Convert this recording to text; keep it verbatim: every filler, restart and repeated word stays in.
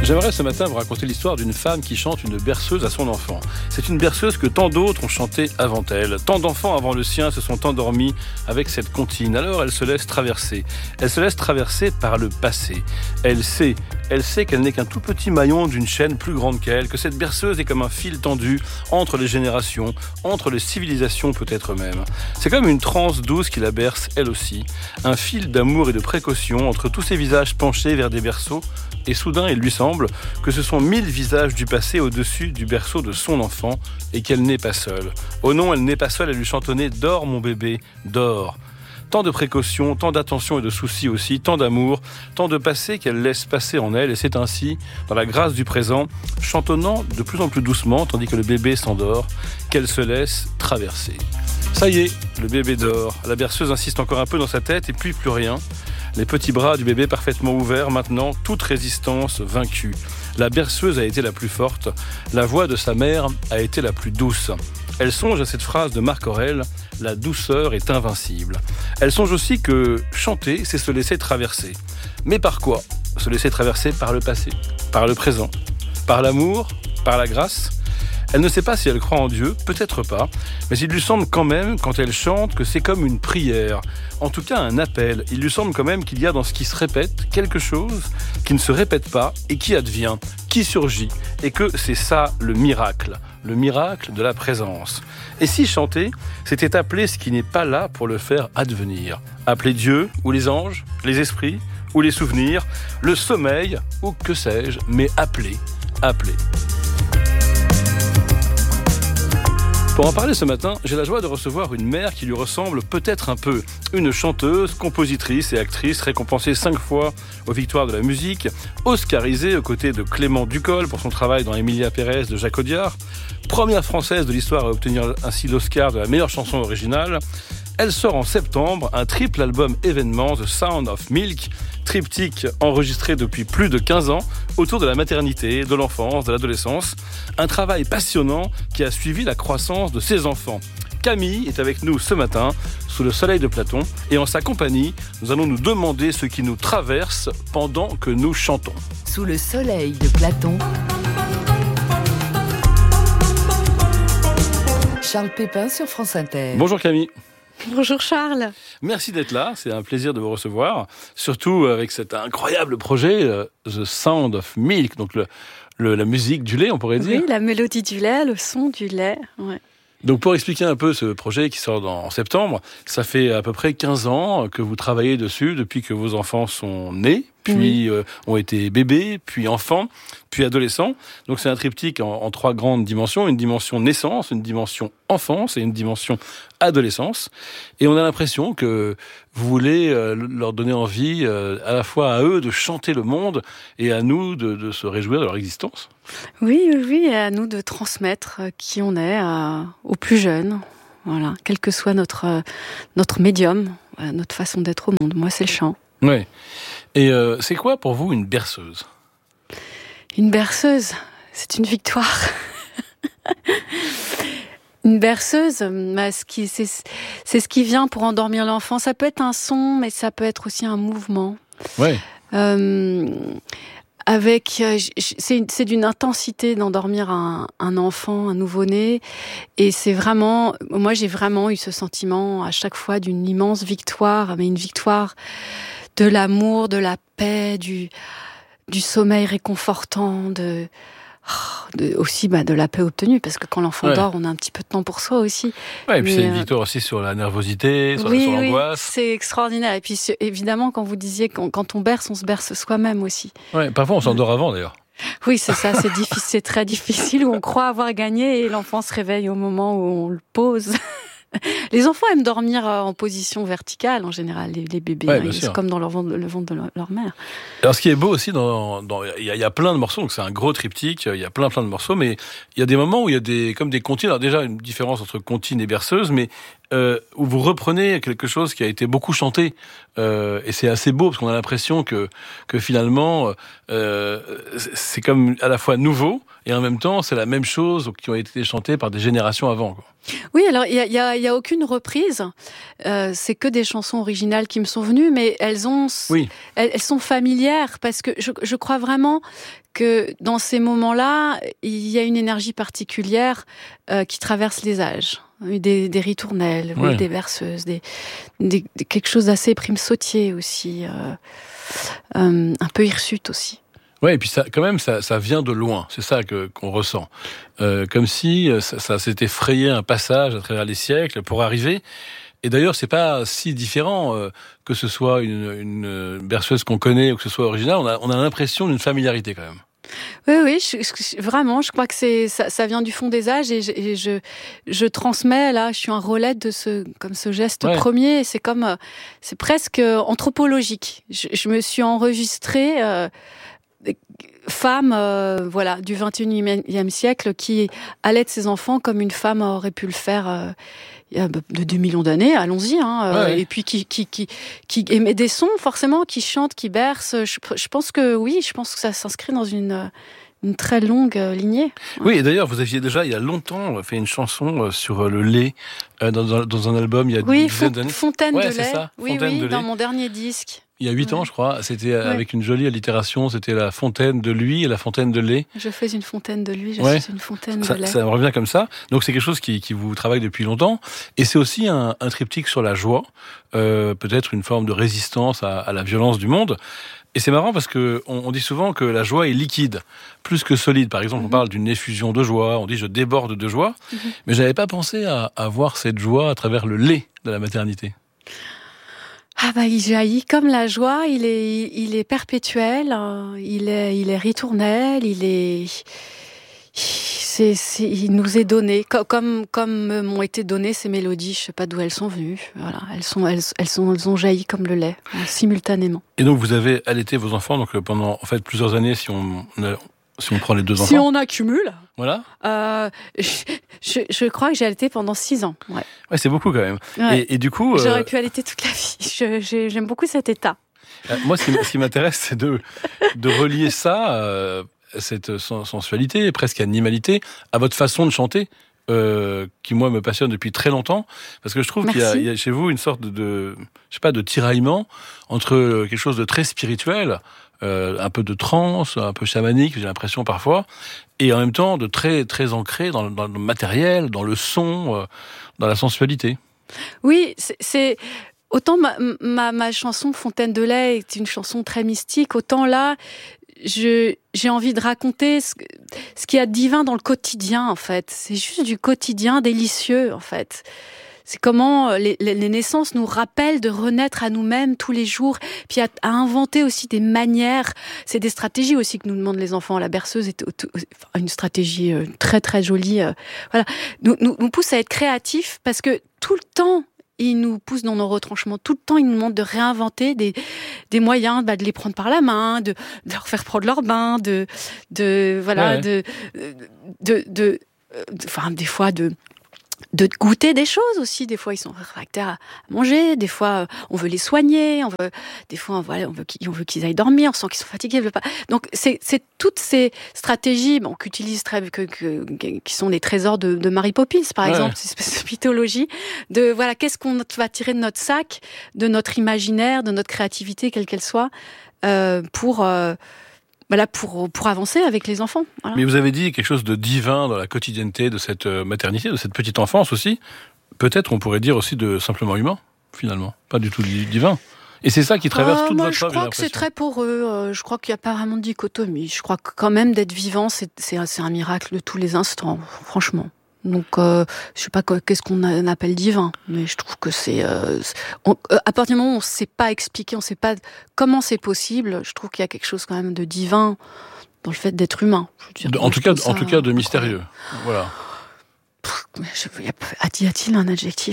J'aimerais ce matin vous raconter l'histoire d'une femme qui chante une berceuse à son enfant. C'est une berceuse que tant d'autres ont chantée avant elle. Tant d'enfants avant le sien se sont endormis avec cette comptine. Alors elle se laisse traverser. Elle se laisse traverser par le passé. Elle sait, elle sait qu'elle n'est qu'un tout petit maillon d'une chaîne plus grande qu'elle, que cette berceuse est comme un fil tendu entre les générations, entre les civilisations peut-être même. C'est comme une transe douce qui la berce elle aussi. Un fil d'amour et de précaution entre tous ces visages penchés vers des berceaux. Et soudain, il lui semble que ce sont mille visages du passé au-dessus du berceau de son enfant et qu'elle n'est pas seule. Oh non, elle n'est pas seule à lui chantonner « Dors mon bébé, dors ». Tant de précautions, tant d'attention et de soucis aussi, tant d'amour, tant de passé qu'elle laisse passer en elle. Et c'est ainsi, dans la grâce du présent, chantonnant de plus en plus doucement, tandis que le bébé s'endort, qu'elle se laisse traverser. Ça y est, le bébé dort. La berceuse insiste encore un peu dans sa tête et puis plus rien. Les petits bras du bébé parfaitement ouverts, maintenant, toute résistance vaincue. La berceuse a été la plus forte, la voix de sa mère a été la plus douce. Elle songe à cette phrase de Marc Aurèle, « La douceur est invincible ». Elle songe aussi que chanter, c'est se laisser traverser. Mais par quoi ? Se laisser traverser par le passé, par le présent, par l'amour, par la grâce. Elle ne sait pas si elle croit en Dieu, peut-être pas, mais il lui semble quand même, quand elle chante, que c'est comme une prière, en tout cas un appel. Il lui semble quand même qu'il y a dans ce qui se répète quelque chose qui ne se répète pas et qui advient, qui surgit, et que c'est ça le miracle, le miracle de la présence. Et si chanter, c'était appeler ce qui n'est pas là pour le faire advenir, appeler Dieu, ou les anges, les esprits, ou les souvenirs, le sommeil, ou que sais-je, mais appeler, appeler. Pour en parler ce matin, j'ai la joie de recevoir une mère qui lui ressemble peut-être un peu. Une chanteuse, compositrice et actrice récompensée cinq fois aux victoires de la musique, oscarisée aux côtés de Clément Ducol pour son travail dans Emilia Pérez de Jacques Audiard, première française de l'histoire à obtenir ainsi l'Oscar de la meilleure chanson originale. Elle sort en septembre un triple album événement, The Sound of Milk, triptyque enregistré depuis plus de quinze ans autour de la maternité, de l'enfance, de l'adolescence. Un travail passionnant qui a suivi la croissance de ses enfants. Camille est avec nous ce matin, sous le soleil de Platon, et en sa compagnie, nous allons nous demander ce qui nous traverse pendant que nous chantons. Sous le soleil de Platon, Charles Pépin sur France Inter. Bonjour Camille. Bonjour Charles. Merci d'être là, c'est un plaisir de vous recevoir, surtout avec cet incroyable projet, euh, The Sound of Milk, donc le, le, la musique du lait, on pourrait dire. Oui, la mélodie du lait, le son du lait, ouais. Donc pour expliquer un peu ce projet qui sort en septembre, ça fait à peu près quinze ans que vous travaillez dessus, depuis que vos enfants sont nés, puis oui. euh, ont été bébés, puis enfants, puis adolescents. Donc c'est un triptyque en, en trois grandes dimensions, une dimension naissance, une dimension enfance et une dimension adolescence. Et on a l'impression que vous voulez euh, leur donner envie euh, à la fois à eux de chanter le monde et à nous de, de se réjouir de leur existence. Oui, oui, oui, et à nous de transmettre qui on est à, aux plus jeunes. Voilà, quel que soit notre, notre médium, notre façon d'être au monde. Moi, c'est le chant. Oui. Et euh, c'est quoi pour vous une berceuse ? Une berceuse, c'est une victoire. Une berceuse, bah, ce qui, c'est, c'est ce qui vient pour endormir l'enfant. Ça peut être un son, mais ça peut être aussi un mouvement. Ouais. Euh, avec, c'est, c'est d'une intensité d'endormir un, un enfant, un nouveau-né. Et c'est vraiment, moi j'ai vraiment eu ce sentiment à chaque fois d'une immense victoire, mais une victoire de l'amour, de la paix, du, du sommeil réconfortant, de... De, aussi bah, de la paix obtenue, parce que quand l'enfant ouais. dort, on a un petit peu de temps pour soi aussi. Ouais, et puis Mais, c'est une victoire aussi sur la nervosité, sur, oui, sur oui, l'angoisse. C'est extraordinaire. Et puis évidemment, quand vous disiez quand, quand on berce, on se berce soi-même aussi. Ouais, parfois on s'endort avant d'ailleurs. Oui, c'est ça, c'est difficile, c'est très difficile, où on croit avoir gagné et l'enfant se réveille au moment où on le pose. Les enfants aiment dormir en position verticale, en général, les, les bébés. Ouais, hein, c'est comme dans leur ventre, le ventre de leur, leur mère. Alors, ce qui est beau aussi, dans, dans, il y a, il y a plein de morceaux, donc c'est un gros triptyque, il y a plein, plein de morceaux, mais il y a des moments où il y a des, comme des comptines. Alors, déjà, une différence entre comptine et berceuse, mais euh, où vous reprenez quelque chose qui a été beaucoup chanté, euh, et c'est assez beau parce qu'on a l'impression que que finalement euh, c'est comme à la fois nouveau et en même temps c'est la même chose qui ont été chantées par des générations avant, quoi. Oui, alors il y a, y a, y a aucune reprise. Euh, c'est que des chansons originales qui me sont venues, mais elles ont, oui. elles, elles sont familières parce que je, je crois vraiment que dans ces moments-là, il y a une énergie particulière euh, qui traverse les âges. Des, des ritournelles, ouais. oui, des berceuses, des, des, des, quelque chose d'assez prime sautier aussi, euh, euh, un peu hirsute aussi. Ouais, et puis ça, quand même, ça, ça vient de loin. C'est ça que qu'on ressent, euh, comme si ça, ça s'était frayé un passage à travers les siècles pour arriver. Et d'ailleurs, c'est pas si différent euh, que ce soit une, une berceuse qu'on connaît ou que ce soit original. On a, on a l'impression d'une familiarité quand même. Oui, oui, je, je, vraiment, je crois que c'est ça, ça vient du fond des âges et je, et je, je transmets là. Je suis un relais de ce, comme ce geste ouais. premier. C'est comme, c'est presque anthropologique. Je, je me suis enregistrée. Euh, femme euh, voilà, du vingt et unième siècle qui allait de ses enfants comme une femme aurait pu le faire euh, il y a de deux millions d'années, allons-y, hein, euh, ouais. et puis qui, qui, qui, qui émet des sons forcément, qui chante, qui berce. Je, je pense que oui, je pense que ça s'inscrit dans une, une très longue lignée. Oui, et d'ailleurs, vous aviez déjà, il y a longtemps, fait une chanson sur le lait dans un, dans un album, il y a oui, une dizaine font, d'années. Fontaine ouais, de lait. Ça, oui, Fontaine oui, de dans lait. mon dernier disque. Il y a huit ouais. ans, je crois, c'était ouais. avec une jolie allitération, c'était la fontaine de lui et la fontaine de lait. Je fais une fontaine de lui, je ouais. suis une fontaine ça, de lait. Ça me revient comme ça. Donc c'est quelque chose qui, qui vous travaille depuis longtemps. Et c'est aussi un, un triptyque sur la joie, euh, peut-être une forme de résistance à, à la violence du monde. Et c'est marrant parce que on, on dit souvent que la joie est liquide, plus que solide. Par exemple, mm-hmm. on parle d'une effusion de joie, on dit je déborde de joie. Mm-hmm. Mais j'avais pas pensé à, à voir cette joie à travers le lait de la maternité. Ah bah il jaillit comme la joie, il est il est perpétuel, il est il est ritournel, il est c'est, c'est il nous est donné comme comme m'ont été données ces mélodies, je sais pas d'où elles sont venues. Voilà, elles sont elles elles sont elles ont jailli comme le lait simultanément. Et donc vous avez allaité vos enfants donc pendant en fait plusieurs années si on si on prend les deux enfants. Si on accumule. Voilà. Euh, je, je, je crois que j'ai allaité pendant six ans. Ouais. Ouais, c'est beaucoup quand même. Ouais. Et, et du coup. J'aurais euh... pu allaiter toute la vie. Je, je, j'aime beaucoup cet état. Euh, moi, ce qui, ce qui m'intéresse, c'est de, de relier ça, euh, cette sensualité, presque animalité, à votre façon de chanter. Euh, qui moi me passionne depuis très longtemps parce que je trouve Merci. qu'il y a, il y a chez vous une sorte de, de je sais pas de tiraillement entre quelque chose de très spirituel, euh, un peu de transe, un peu chamanique, j'ai l'impression parfois, et en même temps de très très ancré dans, dans le matériel, dans le son, euh, dans la sensualité. Oui, c'est, c'est... autant ma, ma ma chanson Fontaine de lait est une chanson très mystique, autant là Je, j'ai envie de raconter ce, ce qu'il y a de divin dans le quotidien, en fait. C'est juste du quotidien délicieux, en fait. C'est comment les, les, les naissances nous rappellent de renaître à nous-mêmes tous les jours, puis à, à inventer aussi des manières. C'est des stratégies aussi que nous demandent les enfants. La berceuse est une stratégie très, très jolie. Voilà. Nous, nous, nous pousse à être créatifs parce que tout le temps, ils nous poussent dans nos retranchements. Tout le temps, ils nous demandent de réinventer des, des moyens, bah, de les prendre par la main, de, de leur faire prendre leur bain, de, de, voilà, ouais. de, de, de, enfin, des fois, de, de goûter des choses aussi. Des fois, ils sont réfractaires à manger. Des fois, on veut les soigner. On veut, des fois, voilà, on veut qu'ils, on veut qu'ils aillent dormir. On sent qu'ils sont fatigués. Ils veulent pas. Donc, c'est, c'est toutes ces stratégies, bon, qu'utilisent très, que, que, qui sont les trésors de, de Mary Poppins, par ouais. exemple, ces espèces de mythologie. De, voilà, qu'est-ce qu'on va tirer de notre sac, de notre imaginaire, de notre créativité, quelle qu'elle soit, euh, pour, euh, Voilà, pour, pour avancer avec les enfants. Voilà. Mais vous avez dit quelque chose de divin dans la quotidienneté de cette maternité, de cette petite enfance aussi. Peut-être on pourrait dire aussi de simplement humain, finalement. Pas du tout divin. Et c'est ça qui traverse euh, toute moi, votre je œuvre. Je crois que c'est très poreux. Je crois qu'il n'y a pas vraiment de dichotomie. Je crois que quand même d'être vivant, c'est, c'est, c'est un miracle de tous les instants, franchement. Donc, euh, je sais pas qu'est-ce qu'on appelle divin, mais je trouve que c'est, euh, on, à partir du moment où on sait pas expliquer, on sait pas comment c'est possible, je trouve qu'il y a quelque chose quand même de divin dans le fait d'être humain. Je veux dire, de, en tout cas, ça, en tout cas, de mystérieux. Voilà. Pff, y a-t-il un adjectif ?